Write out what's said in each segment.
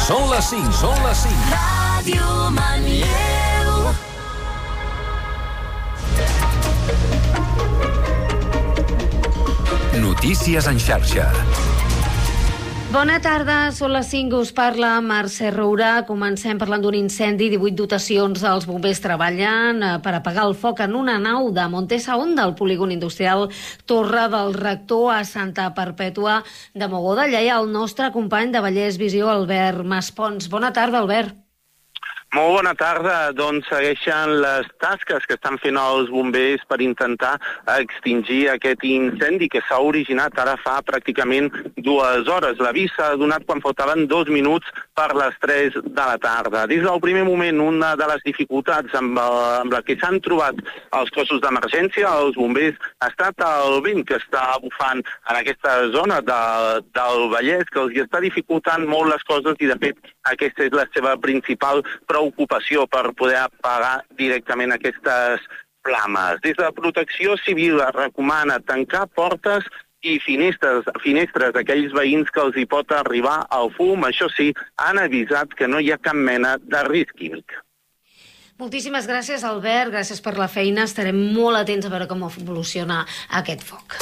Són les 5, són les 5. Ràdio Manlleu. Notícies en xarxa. Bona tarda, són les 5, us parla Mercè Rourà. Comencem parlant d'un incendi. 18 dotacions dels bombers treballen per apagar el foc en una nau de Montesa Honda, al polígon industrial Torre del Rector, a Santa Perpètua de Mogoda. Allà hi ha el nostre company de Vallès Visió, Albert Maspons. Bona tarda, Albert. Molt bona tarda. Doncs segueixen les tasques que estan fent els bombers per intentar extingir aquest incendi que s'ha originat ara fa pràcticament 2 hores. L'avís s'ha donat quan faltaven 2 minuts per les 3 de la tarda. Des del primer moment, una de les dificultats amb la que s'han trobat els cossos d'emergència, els bombers, ha estat el vent que està bufant en aquesta zona del Vallès, que els està dificultant molt les coses i, de fet, aquesta és la seva principal preocupació per poder apagar directament aquestes flames. Des de Protecció Civil es recomana tancar portes i finestres d'aquells veïns que els hi pot arribar el fum. Això sí, han avisat que no hi ha cap mena de risc químic. Moltíssimes gràcies, Albert. Gràcies per la feina. Estarem molt atents a veure com evoluciona aquest foc.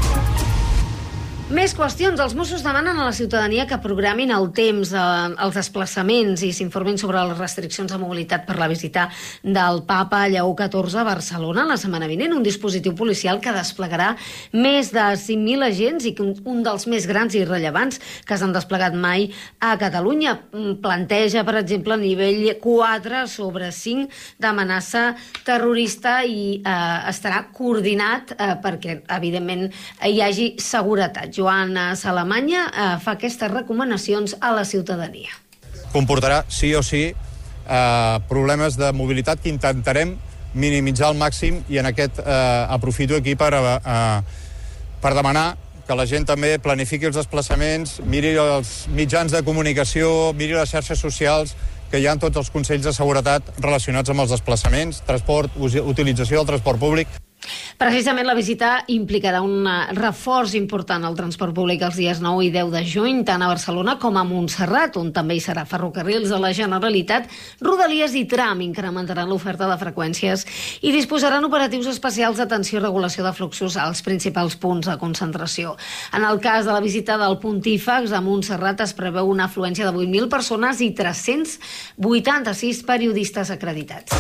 Més qüestions. Els Mossos demanen a la ciutadania que programin el temps, els desplaçaments i s'informin sobre les restriccions de mobilitat per la visita del Papa Lleó XIV a Barcelona la setmana vinent. Un dispositiu policial que desplegarà més de 5.000 agents i un dels més grans i rellevants que s'han desplegat mai a Catalunya. Planteja, per exemple, nivell 4/5 d'amenaça terrorista i estarà coordinat perquè, evidentment, hi hagi seguretat. Joan Salamanya fa aquestes recomanacions a la ciutadania. Comportarà, sí o sí, problemes de mobilitat que intentarem minimitzar al màxim i en aquest aprofito aquí per demanar que la gent també planifiqui els desplaçaments, miri els mitjans de comunicació, miri les xarxes socials, que hi ha tots els consells de seguretat relacionats amb els desplaçaments, transport, utilització del transport públic. Precisament la visita implicarà un reforç important al transport públic els dies 9 i 10 de juny, tant a Barcelona com a Montserrat, on també hi serà Ferrocarrils de la Generalitat. Rodalies i Tram incrementaran l'oferta de freqüències i disposaran operatius especials d'atenció i regulació de fluxos als principals punts de concentració. En el cas de la visita del Pontífex a Montserrat es preveu una afluència de 8.000 persones i 386 periodistes acreditats.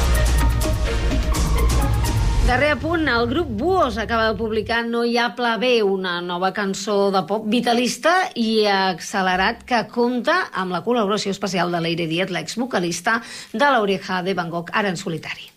Darrer apunt, el grup Buos acaba de publicar No hi ha pla B, una nova cançó de pop vitalista i accelerat que compta amb la col·laboració especial de Leire Díaz, l'exvocalista de l'Oreja de Van Gogh, ara en solitari.